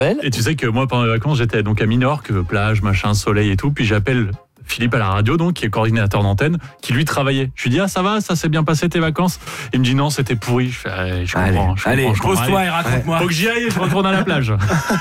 Et tu sais que moi, pendant les vacances, j'étais donc à Minorque, plage, machin, soleil et tout. Puis j'appelle Philippe à la radio, donc, qui est coordinateur d'antenne, qui lui travaillait. Je lui dis, ça va, ça s'est bien passé tes vacances? Il me dit, non, c'était pourri. Je comprends. Allez, pose-toi et raconte-moi. Faut que j'y aille et je retourne à la plage.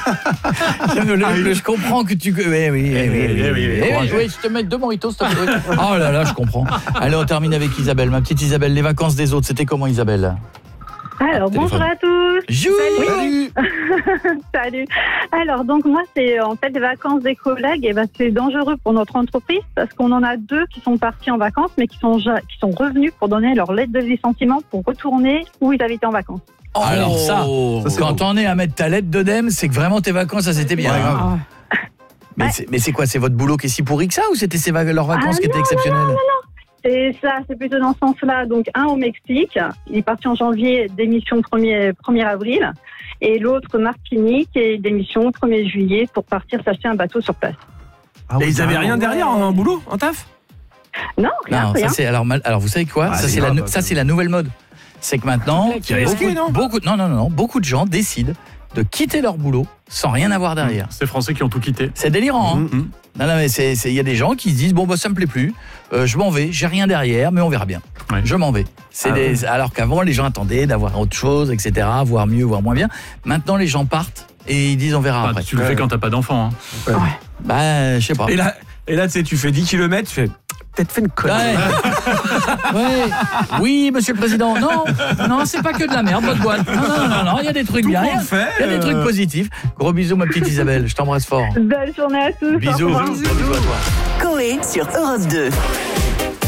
Je comprends que tu... Oui, je te mets 2 moritos, s'il te plaît. Oh là là, je comprends. Allez, on termine avec Isabelle. Ma petite Isabelle, les vacances des autres, c'était comment, Isabelle? Alors, bonjour à tous. Salut. Salut. Alors, donc moi, c'est en fait des vacances des collègues. Et c'est dangereux pour notre entreprise parce qu'on en a 2 qui sont partis en vacances, mais qui sont revenus pour donner leur lettre de licenciement pour retourner où ils habitaient en vacances. Alors ça quand on est à mettre ta lettre d'œdème, c'est que vraiment tes vacances, ça c'était bien. Mais c'est quoi? C'est votre boulot qui est si pourri que ça ou c'était leurs vacances qui étaient exceptionnelles? Non. C'est ça, c'est plutôt dans ce sens-là. Donc, un au Mexique, il est parti en janvier, démission 1er avril. Et l'autre, Martinique, et démission 1er juillet pour partir s'acheter un bateau sur place. Et ils avaient rien derrière, un boulot, un taf? Non, rien. Ça c'est alors vous savez quoi? Ça c'est la nouvelle mode. C'est que maintenant, beaucoup de gens décident de quitter leur boulot sans rien avoir derrière. C'est Français qui ont tout quitté. C'est délirant, hein. Non, mais il y a des gens qui se disent ça me plaît plus, je m'en vais, j'ai rien derrière, mais on verra bien. Ouais. Je m'en vais. Alors qu'avant les gens attendaient d'avoir autre chose, etc., voir mieux, voir moins bien. Maintenant les gens partent et ils disent on verra après. Tu le fais quand t'as pas d'enfant. Hein. Ouais. Je sais pas. Et là tu sais, tu fais 10 km, tu fais peut-être fait une connerie. Oui, monsieur le président. Non, c'est pas que de la merde, votre boîte. Non, il y a des trucs bien. Il y a des trucs positifs. Gros bisous, ma petite Isabelle. Je t'embrasse fort. Belle journée à tous. Bisous. Bisous à toi. Coé sur Europe 2.